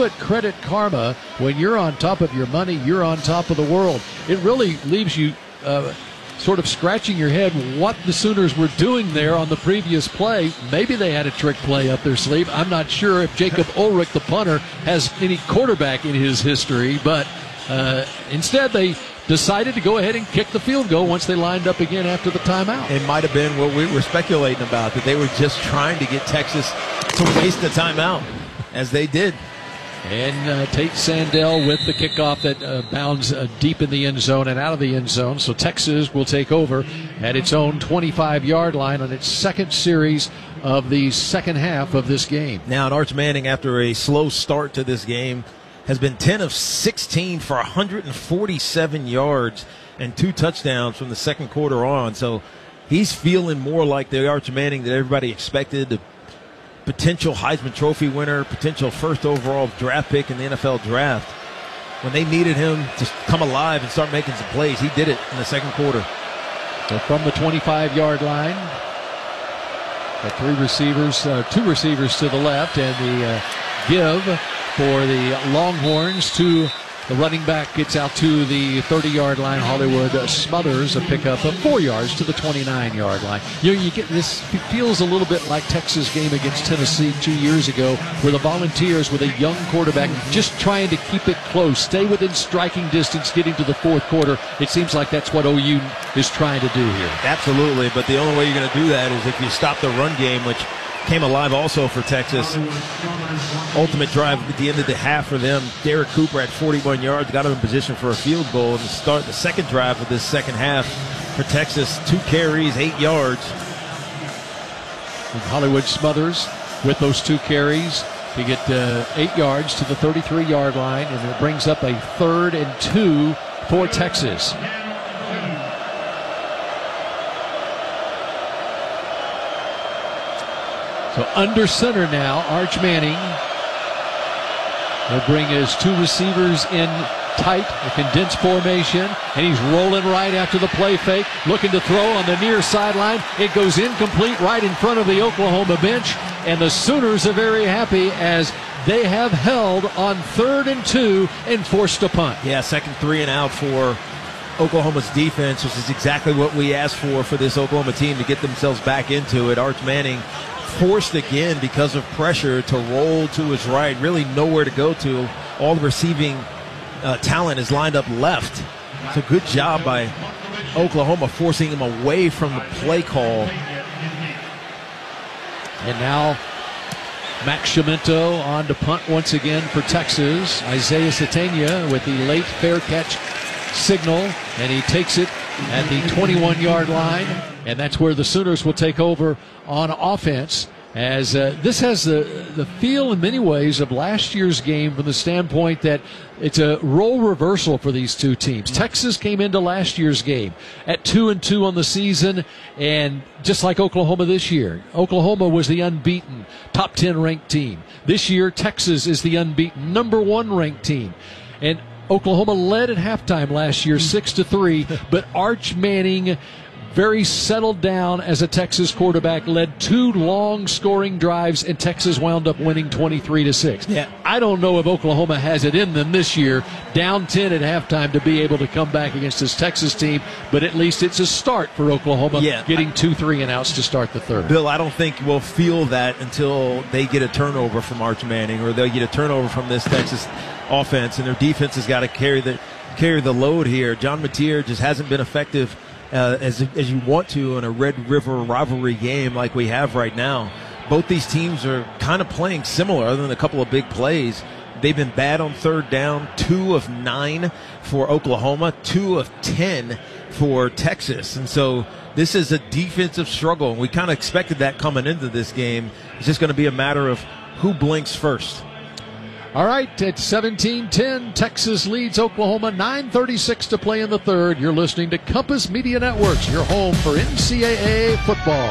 it Credit Karma. When you're on top of your money, you're on top of the world. It really leaves you sort of scratching your head what the Sooners were doing there on the previous play. Maybe they had a trick play up their sleeve. I'm not sure if Jacob Ulrich, the punter, has any quarterback in his history, but instead they decided to go ahead and kick the field goal once they lined up again after the timeout. It might have been what we were speculating about, that they were just trying to get Texas to waste the timeout, as they did. And Tate Sandell with the kickoff that bounds deep in the end zone and out of the end zone. So Texas will take over at its own 25-yard line on its second series of the second half of this game. Now, and Arch Manning, after a slow start to this game, has been 10 of 16 for 147 yards and 2 touchdowns from the second quarter on. So he's feeling more like the Arch Manning that everybody expected, the potential Heisman Trophy winner, potential first overall draft pick in the NFL draft. When they needed him to come alive and start making some plays, he did it in the second quarter. So from the 25-yard line, got two receivers to the left, and the give for the Longhorns to the running back gets out to the 30-yard line. Hollywood Smothers a pickup of 4 yards to the 29-yard line. You get this, it feels a little bit like Texas' game against Tennessee 2 years ago, where the Volunteers with a young quarterback just trying to keep it close, stay within striking distance, getting to the fourth quarter. It seems like that's what OU is trying to do here. Absolutely, but the only way you're going to do that is if you stop the run game, which came alive also for Texas. Ultimate drive at the end of the half for them. Derek Cooper at 41 yards got him in position for a field goal. And to start the second drive of this second half for Texas, 2 carries, 8 yards. And Hollywood Smothers with those 2 carries to get 8 yards to the 33-yard line, and it brings up a 3rd and 2 for Texas. So under center now, Arch Manning. He'll bring his 2 receivers in tight, a condensed formation, and he's rolling right after the play fake, looking to throw on the near sideline. It goes incomplete right in front of the Oklahoma bench, and the Sooners are very happy as they have held on 3rd and 2 and forced a punt. Yeah, second 3 and out for Oklahoma's defense, which is exactly what we asked for this Oklahoma team to get themselves back into it. Arch Manning forced again because of pressure to roll to his right, really nowhere to go to. All the receiving talent is lined up left. It's a good job by Oklahoma forcing him away from the play call. And now Max Chiamento on to punt once again for Texas. Isaiah Satania with the late fair catch signal, and he takes it at the 21-yard line, and that's where the Sooners will take over on offense, as this has the feel in many ways of last year's game from the standpoint that it's a role reversal for these two teams. Texas came into last year's game at 2-2 on the season, and just like Oklahoma this year, Oklahoma was the unbeaten top 10 ranked team. This year, Texas is the unbeaten number 1 ranked team, and Oklahoma led at halftime last year 6-3, but Arch Manning, very settled down as a Texas quarterback, led 2 long scoring drives, and Texas wound up winning 23-6. Yeah. I don't know if Oklahoma has it in them this year, down 10 at halftime, to be able to come back against this Texas team, but at least it's a start for Oklahoma, getting 2 3-and-outs to start the third. Bill, I don't think we'll feel that until they get a turnover from Arch Manning, or they'll get a turnover from this Texas offense, and their defense has got to carry the load here. John Mateer just hasn't been effective as you want to in a Red River rivalry game like we have right now. Both these teams are kind of playing similar, other than a couple of big plays. They've been bad on third down, 2 of 9 for Oklahoma, 2 of 10 for Texas. And so this is a defensive struggle, and we kind of expected that coming into this game. It's just going to be a matter of who blinks first. All right, at 17-10, Texas leads Oklahoma, 9:36 to play in the third. You're listening to Compass Media Networks, your home for NCAA football.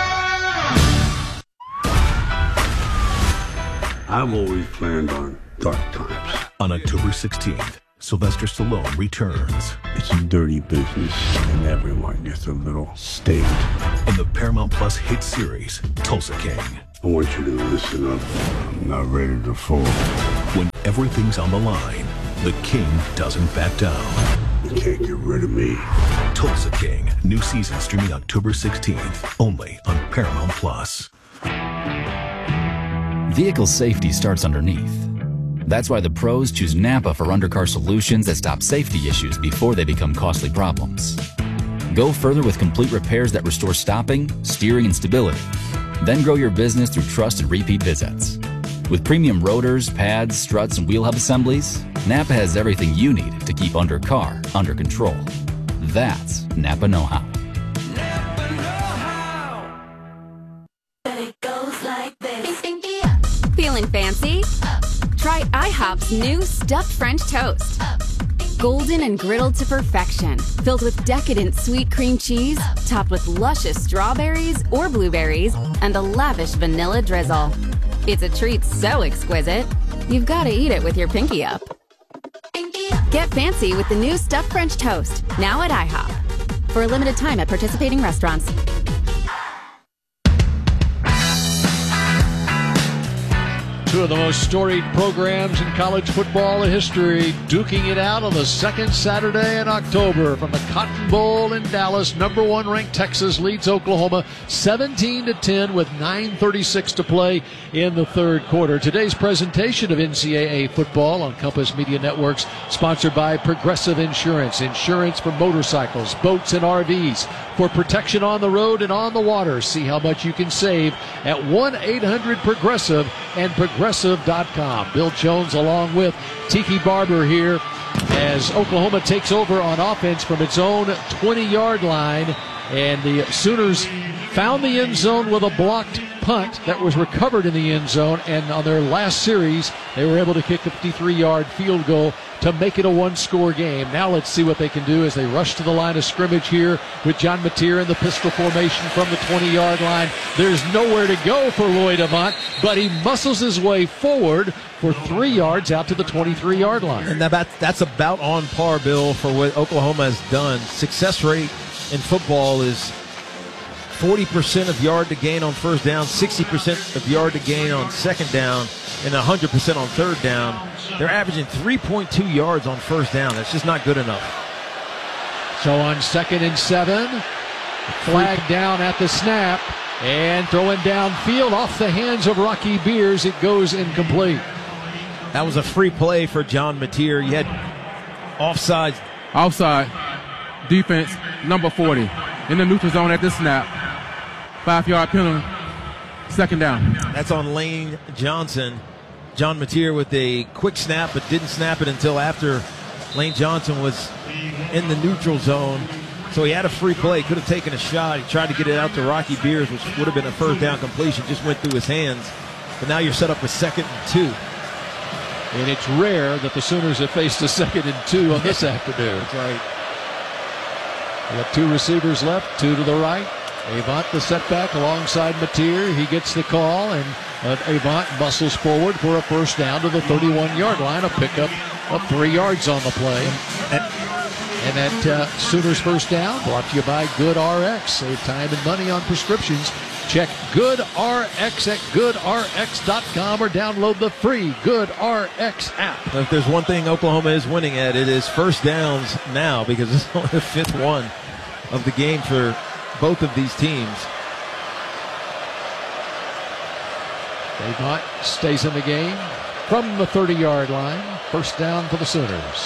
I've always planned on dark times. On October 16th, Sylvester Stallone returns. It's a dirty business, and everyone gets a little stake. In the Paramount Plus hit series, Tulsa King. I want you to listen up. I'm not ready to fall. When everything's on the line, the King doesn't back down. You can't get rid of me. Tulsa King, new season streaming October 16th, only on Paramount Plus. Vehicle safety starts underneath. That's why the pros choose Napa for undercar solutions that stop safety issues before they become costly problems. Go further with complete repairs that restore stopping, steering, and stability. Then grow your business through trust and repeat visits. With premium rotors, pads, struts, and wheel hub assemblies, Napa has everything you need to keep undercar under control. That's Napa know-how. Feeling fancy? Try IHOP's new stuffed French toast. Golden and griddled to perfection, filled with decadent sweet cream cheese, topped with luscious strawberries or blueberries, and a lavish vanilla drizzle. It's a treat so exquisite, you've got to eat it with your pinky up. Get fancy with the new stuffed French toast, now at IHOP. For a limited time at participating restaurants. Two of the most storied programs in college football history duking it out on the second Saturday in October from the Cotton Bowl in Dallas. Number 1 ranked Texas leads Oklahoma 17-10 with 9:36 to play in the third quarter. Today's presentation of NCAA football on Compass Media Networks, sponsored by Progressive Insurance. Insurance for motorcycles, boats, and RVs. For protection on the road and on the water. See how much you can save at 1-800-PROGRESSIVE and Progressive.com. Bill Jones along with Tiki Barber here as Oklahoma takes over on offense from its own 20-yard line. And the Sooners found the end zone with a blocked punt that was recovered in the end zone. And on their last series, they were able to kick a 53-yard field goal to make it a one-score game. Now let's see what they can do as they rush to the line of scrimmage here with John Mateer in the pistol formation from the 20-yard line. There's nowhere to go for Lloyd Avant, but he muscles his way forward for 3 yards out to the 23-yard line. And that's about on par, Bill, for what Oklahoma has done. Success rate in football is 40% of yard to gain on first down, 60% of yard to gain on second down, and 100% on third down. They're averaging 3.2 yards on first down. That's just not good enough. So on 2nd and 7, flag down at the snap, and throwing downfield off the hands of Rocky Beers, it goes incomplete. That was a free play for John Mateer. You had offside. Defense, number 40, in the neutral zone at the snap. 5-yard penalty, second down. That's on Lane Johnson. John Mateer with a quick snap, but didn't snap it until after Lane Johnson was in the neutral zone. So he had a free play, could have taken a shot. He tried to get it out to Rocky Beers, which would have been a first down completion, just went through his hands. But now you're set up with 2nd and 2. And it's rare that the Sooners have faced a 2nd and 2 on this afternoon. That's right. We got 2 receivers left, 2 to the right. Avant the setback alongside Mateer. He gets the call, and Avant muscles forward for a first down to the 31-yard line. A pickup of 3 yards on the play. And that Sooners first down brought to you by Good RX. Save time and money on prescriptions. Check Good RX at goodrx.com or download the free Good RX app. If there's one thing Oklahoma is winning at, it is first downs now, because it's only the 5th one of the game for both of these teams. Avant stays in the game from the 30-yard line. First down for the Sooners.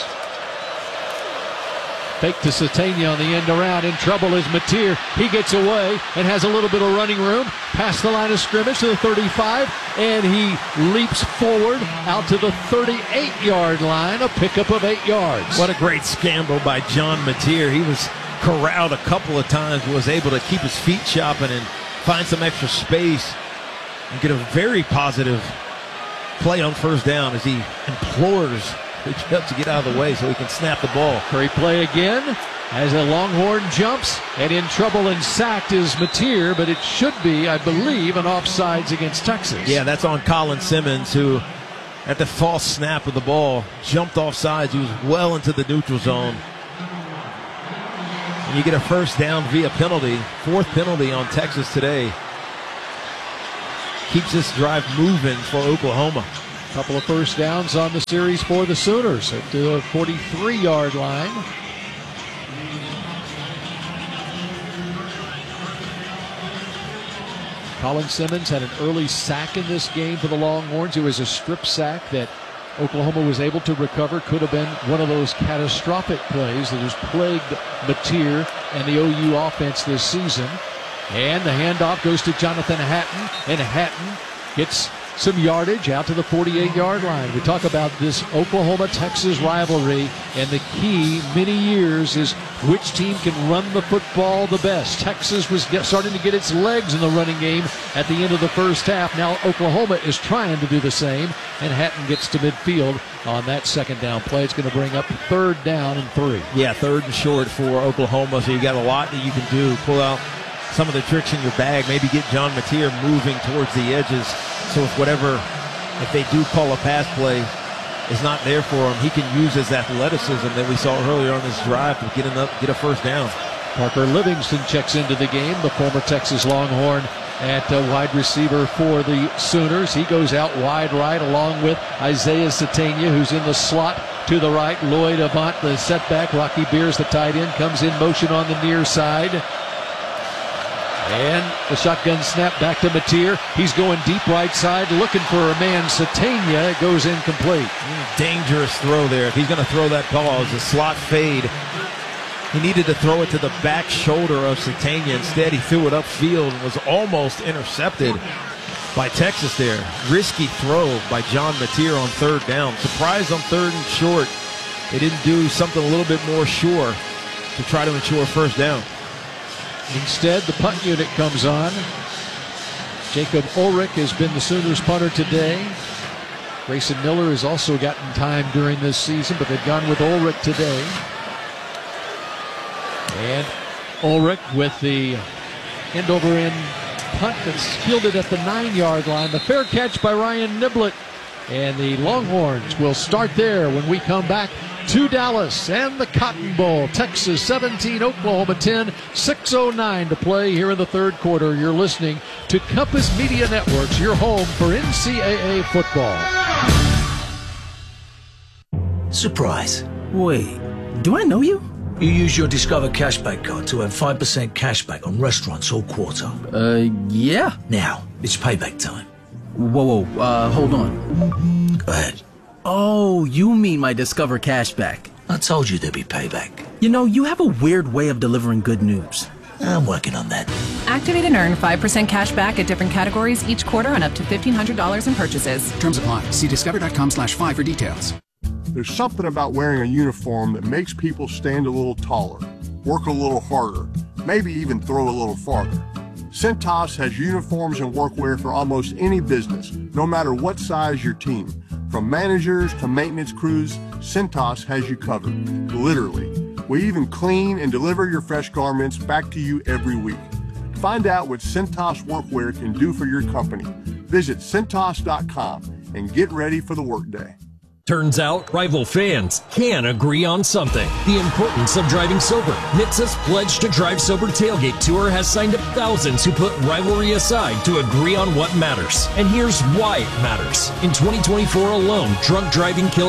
Fake to Satania on the end around. In trouble is Mateer. He gets away and has a little bit of running room. Past the line of scrimmage to the 35, and he leaps forward out to the 38-yard line. A pickup of 8 yards. What a great scramble by John Mateer. He was corralled a couple of times, was able to keep his feet chopping and find some extra space and get a very positive play on first down as he implores the judge to get out of the way so he can snap the ball. Free play again as a Longhorn jumps, and in trouble and sacked is Mateer, but it should be, I believe, an offsides against Texas. Yeah, that's on Colin Simmons, who at the false snap of the ball jumped off sides. He was well into the neutral zone. And you get a first down via penalty, 4th penalty on Texas today. Keeps this drive moving for Oklahoma. Couple of first downs on the series for the Sooners at the 43-yard line. Colin Simmons had an early sack in this game for the Longhorns. It was a strip sack that Oklahoma was able to recover. Could have been one of those catastrophic plays that has plagued Mateer and the OU offense this season. And the handoff goes to Jonathan Hatton, and Hatton gets some yardage out to the 48-yard line. We talk about this Oklahoma-Texas rivalry, and the key many years is which team can run the football the best. Texas was starting to get its legs in the running game at the end of the first half. Now Oklahoma is trying to do the same, and Hatton gets to midfield on that second down play. It's going to bring up 3rd down and 3. Yeah, 3rd and short for Oklahoma, so you got a lot that you can do. Pull out some of the tricks in your bag, maybe get John Mateer moving towards the edges. So if they do call a pass play, is not there for him, he can use his athleticism that we saw earlier on this drive to get a first down. Parker Livingston checks into the game, the former Texas Longhorn at wide receiver for the Sooners. He goes out wide right along with Isaiah Satania, who's in the slot to the right. Lloyd Avant, the setback. Rocky Beers, the tight end, comes in motion on the near side. And the shotgun snap back to Mateer. He's going deep right side, looking for a man. Satania. It goes incomplete. Dangerous throw there. If he's going to throw that ball as a slot fade, he needed to throw it to the back shoulder of Satania. Instead, he threw it upfield and was almost intercepted by Texas there. Risky throw by John Mateer on 3rd down. Surprised on 3rd and short. They didn't do something a little bit more sure to try to ensure first down. Instead, the punt unit comes on. Jacob Ulrich has been the Sooners punter today. Grayson Miller has also gotten time during this season, but they've gone with Ulrich today. And Ulrich with the end-over-end punt that's fielded at the 9-yard line. The fair catch by Ryan Niblett. And the Longhorns will start there when we come back to Dallas and the Cotton Bowl. Texas 17, Oklahoma 10, 6:09 to play here in the 3rd quarter. You're listening to Compass Media Networks, your home for NCAA football. Surprise. Wait, do I know you? You use your Discover Cashback card to earn 5% cashback on restaurants all quarter. Yeah. Now, it's payback time. Whoa, hold on. Go ahead. Oh, you mean my Discover Cashback. I told you there'd be payback. You know, you have a weird way of delivering good news. I'm working on that. Activate and earn 5% cash back at different categories each quarter on up to $1,500 in purchases. Terms apply. See discover.com/5 for details. There's something about wearing a uniform that makes people stand a little taller, work a little harder, maybe even throw a little farther. Cintas has uniforms and workwear for almost any business, no matter what size your team. From managers to maintenance crews, Cintas has you covered, literally. We even clean and deliver your fresh garments back to you every week. Find out what Cintas workwear can do for your company. Visit Cintas.com and get ready for the workday. Turns out, rival fans can agree on something. The importance of driving sober. NHTSA's Pledge to Drive Sober Tailgate Tour has signed up thousands who put rivalry aside to agree on what matters. And here's why it matters. In 2024 alone, drunk driving killed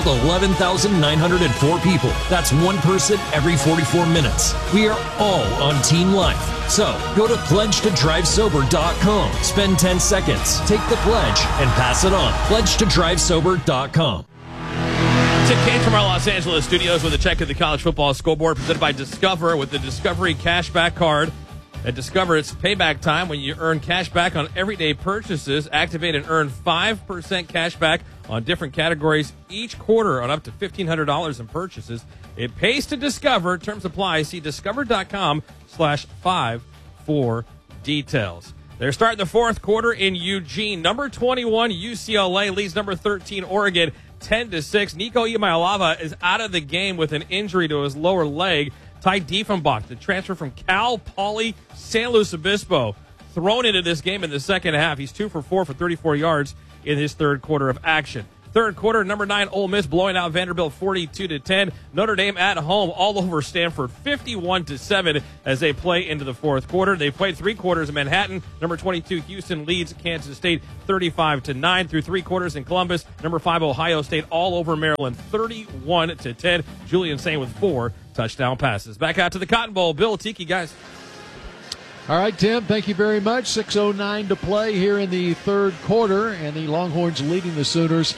11,904 people. That's one person every 44 minutes. We are all on team life. So, go to pledgetodrivesober.com. Spend 10 seconds, take the pledge, and pass it on. Pledgetodrivesober.com. Tim Cain from our Los Angeles studios with a check of the college football scoreboard presented by Discover with the Discovery Cashback Card. At Discover, it's payback time when you earn cash back on everyday purchases. Activate and earn 5% cash back on different categories each quarter on up to $1,500 in purchases. It pays to Discover. Terms apply. See discover.com/5 for details. They're starting the 4th quarter in Eugene. Number 21, UCLA leads number 13, Oregon, 10-6. Nico Iamaleava is out of the game with an injury to his lower leg. Ty Diefenbach, the transfer from Cal Poly San Luis Obispo, thrown into this game in the second half. He's 2 for 4 for 34 yards in his 3rd quarter of action. Third quarter, number 9 Ole Miss blowing out Vanderbilt 42-10. Notre Dame at home all over Stanford 51-7 as they play into the fourth quarter. They played 3 quarters in Manhattan. Number 22 Houston leads Kansas State 35-9 through 3 quarters in Columbus. Number 5 Ohio State all over Maryland 31-10. Julian Sain with 4 touchdown passes. Back out to the Cotton Bowl. Bill, Tiki, guys. All right, Tim, thank you very much. 6:09 to play here in the third quarter, and the Longhorns leading the Sooners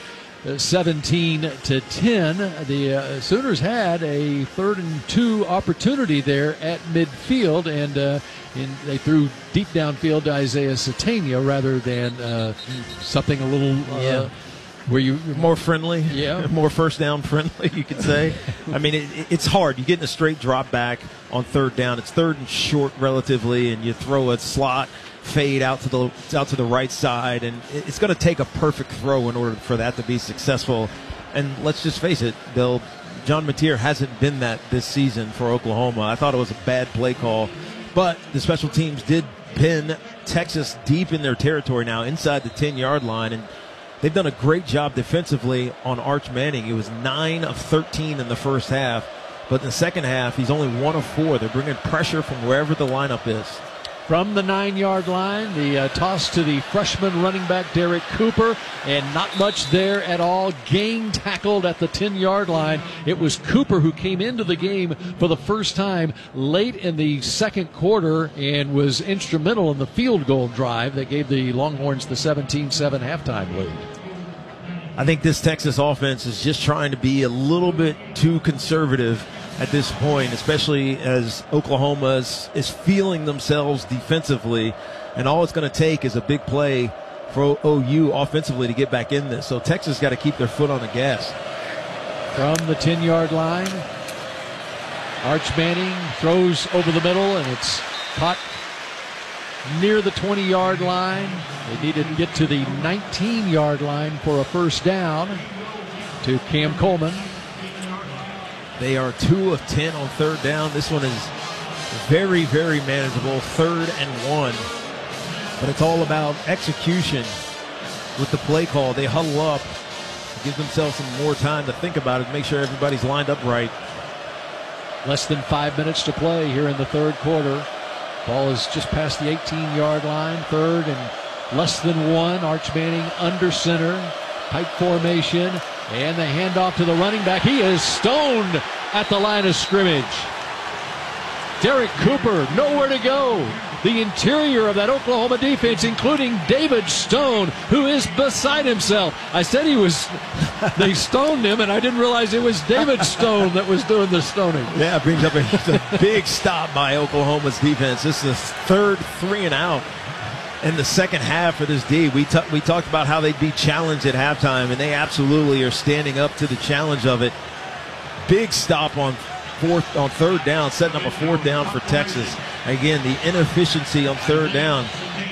17-10. The Sooners had a 3rd and 2 opportunity there at midfield, and they threw deep downfield to Isaiah Satania rather than something a little where you more friendly, more first down friendly, you could say. I mean, it's hard. You get in a straight drop back on third down. It's 3rd and short relatively, and you throw a slot fade out to the right side, and it's going to take a perfect throw in order for that to be successful. And let's just face it, Bill, John Mateer hasn't been that this season for Oklahoma. I thought it was a bad play call, but the special teams did pin Texas deep in their territory now, inside the 10-yard line, and they've done a great job defensively on Arch Manning. He was 9 of 13 in the first half, but in the second half, he's only 1 of 4. They're bringing pressure from wherever the lineup is. From the 9-yard line, the toss to the freshman running back Derek Cooper, and not much there at all. Gain tackled at the 10-yard line. It was Cooper who came into the game for the first time late in the second quarter and was instrumental in the field goal drive that gave the Longhorns the 17-7 halftime lead. I think this Texas offense is just trying to be a little bit too conservative at this point, especially as Oklahoma is feeling themselves defensively, and all it's going to take is a big play for OU offensively to get back in this. So Texas got to keep their foot on the gas. From the 10-yard line, Arch Manning throws over the middle, and it's caught near the 20-yard line. They needed to get to the 19-yard line for a first down to Cam Coleman. They are 2 of 10 on third down. This one is very, very manageable, 3rd and 1. But it's all about execution with the play call. They huddle up, give themselves some more time to think about it, make sure everybody's lined up right. Less than 5 minutes to play here in the third quarter. Ball is just past the 18-yard line, 3rd and less than 1. Arch Manning under center, pipe formation, and the handoff to the running back. He is stoned at the line of scrimmage. Derek Cooper, nowhere to go. The interior of that Oklahoma defense, including David Stone, who is beside himself. I said they stoned him, and I didn't realize it was David Stone that was doing the stoning. Yeah, it brings up a big stop by Oklahoma's defense. This is the 3rd 3 and out in the second half for this D. We talked about how they'd be challenged at halftime, and they absolutely are standing up to the challenge of it. Big stop on third down, setting up a 4th down for Texas. Again, the inefficiency on third down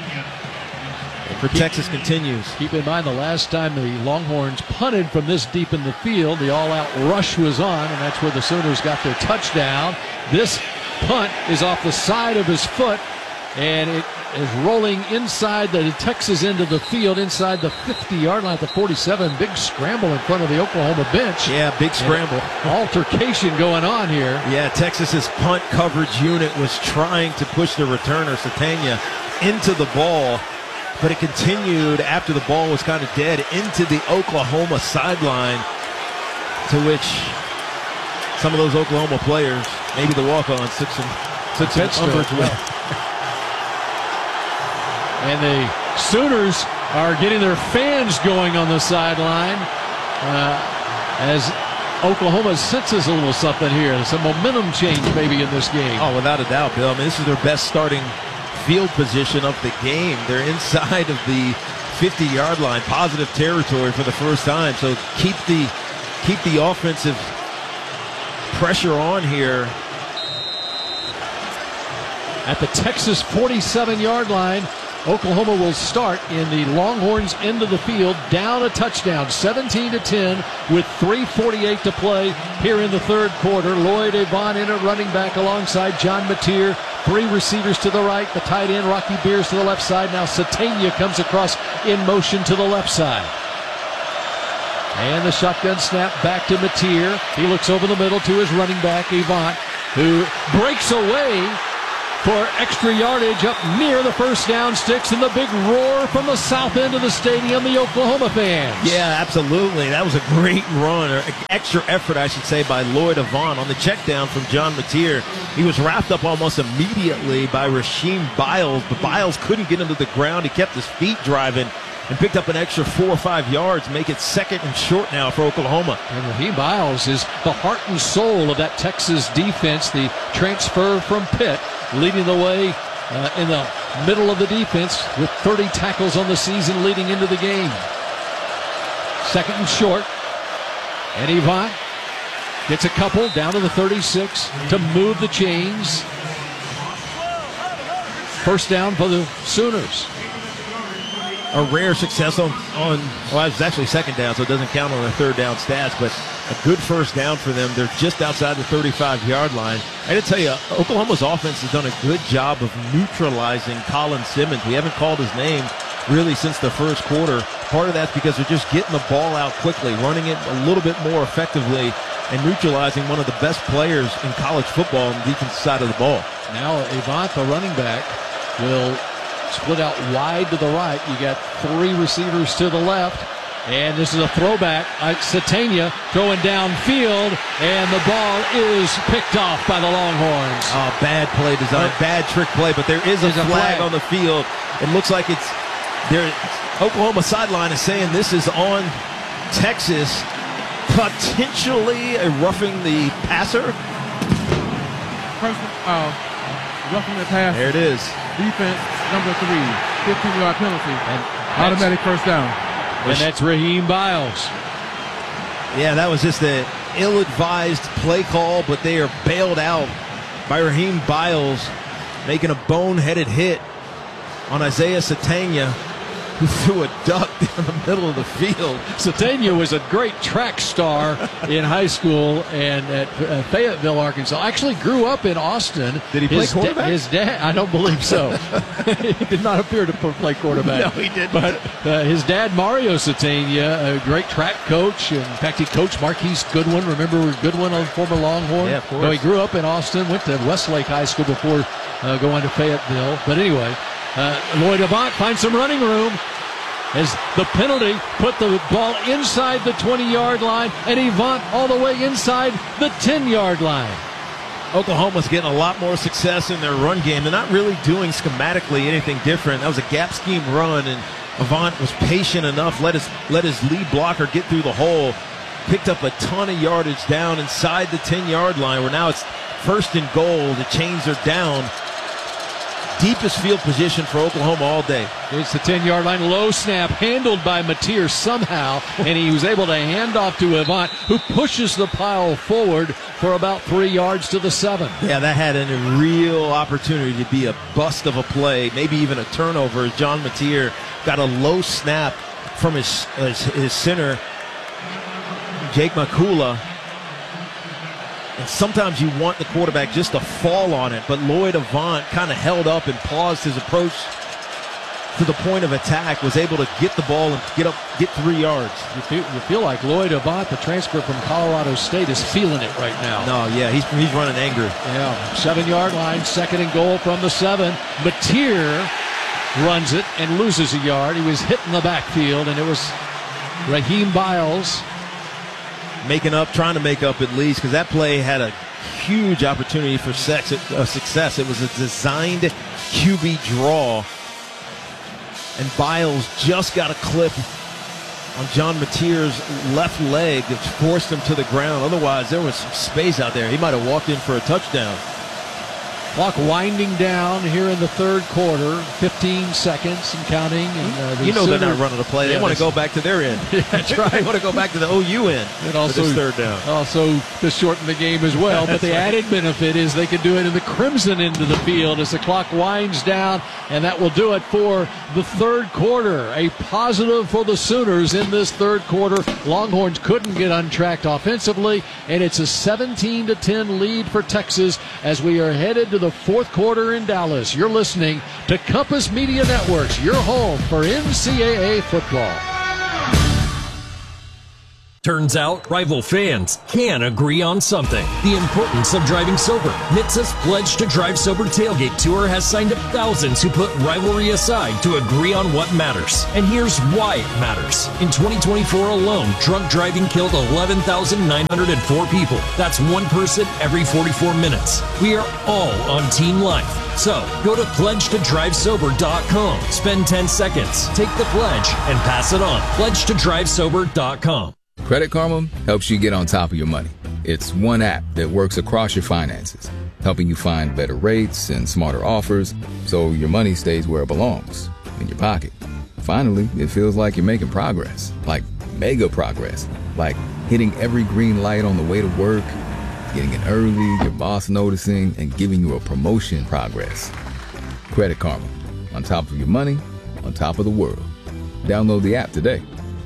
for Texas continues. Keep in mind, the last time the Longhorns punted from this deep in the field, the all-out rush was on, and that's where the Sooners got their touchdown. This punt is off the side of his foot, and it is rolling inside the Texas end of the field, inside the 50-yard line at the 47. Big scramble in front of the Oklahoma bench. Yeah, big scramble. Altercation going on here. Yeah, Texas's punt coverage unit was trying to push the returner, Satania, into the ball, but it continued after the ball was kind of dead into the Oklahoma sideline, to which some of those Oklahoma players, maybe the walk-ons, took some umbrage with. And the Sooners are getting their fans going on the sideline as Oklahoma senses a little something here. Some momentum change maybe in this game. Oh, without a doubt, Bill. I mean, this is their best starting field position of the game. They're inside of the 50-yard line, positive territory for the first time. So keep the offensive pressure on here. At the Texas 47-yard line, Oklahoma will start in the Longhorns end of the field, down a touchdown, 17-10 with 3:48 to play here in the third quarter. Lloyd Avon in at running back alongside John Mateer. 3 receivers to the right, the tight end Rocky Beers to the left side. Now Satania comes across in motion to the left side. And the shotgun snap back to Mateer. He looks over the middle to his running back, Avant, who breaks away for extra yardage up near the first down sticks, and the big roar from the south end of the stadium, the Oklahoma fans. Yeah, absolutely. That was a great run, or extra effort, I should say, by Lloyd Avant on the check down from John Mateer. He was wrapped up almost immediately by Rasheem Biles, but Biles couldn't get him to the ground. He kept his feet driving and picked up an extra 4 or 5 yards, make it second and short now for Oklahoma. And Raheem Biles is the heart and soul of that Texas defense, the transfer from Pitt, leading the way in the middle of the defense with 30 tackles on the season leading into the game. Second and short. And Avant gets a couple down to the 36 to move the chains. First down for the Sooners. A rare success on well, it was actually second down, so it doesn't count on their third down stats, but a good first down for them. They're just outside the 35-yard line. I got to tell you, Oklahoma's offense has done a good job of neutralizing Colin Simmons. We haven't called his name really since the first quarter. Part of that's because they're just getting the ball out quickly, running it a little bit more effectively, and neutralizing one of the best players in college football on the defensive side of the ball. Now Avant, the running back, will split out wide to the right. You got 3 receivers to the left. And this is a throwback. Satania throwing downfield, and the ball is picked off by the Longhorns. Oh, bad play design, bad trick play, but there is a flag on the field. It looks like it's there. Oklahoma sideline is saying this is on Texas, potentially roughing the passer. Roughing the pass. There it is. Defense, number 3, 15-yard penalty, and automatic first down. And that's Raheem Biles. Yeah, that was just an ill-advised play call, but they are bailed out by Raheem Biles making a boneheaded hit on Isaiah Satania, who threw a duck down the middle of the field. Satania was a great track star in high school and at Fayetteville, Arkansas. Actually grew up in Austin. Did he play quarterback? His dad, I don't believe so. He did not appear to play quarterback. No, he didn't. But his dad, Mario Satania, a great track coach. In fact, he coached Marquise Goodwin. Remember Goodwin, a former Longhorn? Yeah, of course. So he grew up in Austin, went to Westlake High School before going to Fayetteville. But anyway, Lloyd Avant finds some running room as the penalty put the ball inside the 20-yard line, and Avant all the way inside the 10-yard line. Oklahoma's getting a lot more success in their run game. They're not really doing schematically anything different. That was a gap scheme run, and Avant was patient enough, let his lead blocker get through the hole, picked up a ton of yardage down inside the 10-yard line, where now it's first and goal. The chains are down. Deepest field position for Oklahoma all day. It's the 10-yard line. Low snap handled by Mateer somehow, and he was able to hand off to Avant, who pushes the pile forward for about 3 yards to the 7. Yeah, that had a real opportunity to be a bust of a play, maybe even a turnover. John Mateer got a low snap from his center, Jake Makula. And sometimes you want the quarterback just to fall on it, but Lloyd Avant kind of held up and paused his approach to the point of attack, was able to get the ball and get 3 yards. You feel like Lloyd Avant, the transfer from Colorado State, is feeling it right now. No, yeah, he's running angry. Yeah, 7-yard line, second and goal from the 7. Mateer runs it and loses a yard. He was hit in the backfield, and it was Raheem Biles trying to make up at least, because that play had a huge opportunity for success. It was a designed QB draw, and Biles just got a clip on John Mateer's left leg that forced him to the ground. Otherwise, there was some space out there. He might have walked in for a touchdown. Clock winding down here in the third quarter, 15 seconds and counting. And, they're not running a play. They want to go back to their end. Yeah, that's right. They want to go back to the OU end. And also this third down. Also to shorten the game as well. But the added benefit is they can do it in the crimson end of the field as the clock winds down. And that will do it for the third quarter. A positive for the Sooners in this third quarter. Longhorns couldn't get untracked offensively. And it's a 17-10 lead for Texas as we are headed to the fourth quarter in Dallas. You're listening to Compass Media Networks, your home for NCAA football. Turns out, rival fans can agree on something. The importance of driving sober. NHTSA's Pledge to Drive Sober Tailgate Tour has signed up thousands who put rivalry aside to agree on what matters. And here's why it matters. In 2024 alone, drunk driving killed 11,904 people. That's one person every 44 minutes. We are all on Team Life. So, go to pledgetodrivesober.com. Spend 10 seconds, take the pledge, and pass it on. Pledgetodrivesober.com. Credit Karma helps you get on top of your money. It's one app that works across your finances, helping you find better rates and smarter offers so your money stays where it belongs, in your pocket. Finally, it feels like you're making progress, like mega progress, like hitting every green light on the way to work, getting in early, your boss noticing, and giving you a promotion progress. Credit Karma, on top of your money, on top of the world. Download the app today.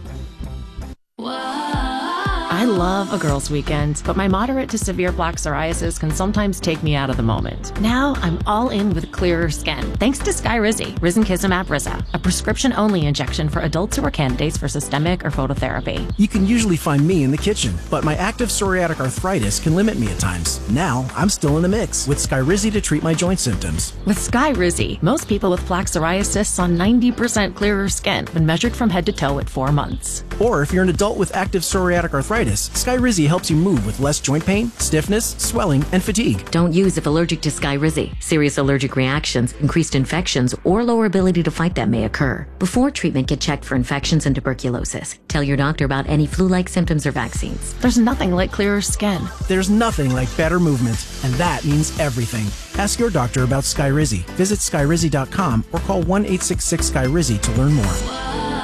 I love a girls' weekend, but my moderate to severe plaque psoriasis can sometimes take me out of the moment. Now I'm all in with clearer skin, thanks to Skyrizi, risankizumab Riza, a prescription-only injection for adults who are candidates for systemic or phototherapy. You can usually find me in the kitchen, but my active psoriatic arthritis can limit me at times. Now I'm still in the mix with Skyrizi to treat my joint symptoms. With Skyrizi, most people with plaque psoriasis saw 90% clearer skin when measured from head to toe at 4 months. Or if you're an adult with active psoriatic arthritis, Skyrizi helps you move with less joint pain, stiffness, swelling, and fatigue. Don't use if allergic to Skyrizi. Serious allergic reactions, increased infections, or lower ability to fight them may occur. Before treatment, get checked for infections and tuberculosis. Tell your doctor about any flu-like symptoms or vaccines. There's nothing like clearer skin. There's nothing like better movement, and that means everything. Ask your doctor about Skyrizi. Visit Skyrizi.com or call 1-866-SKYRIZI to learn more.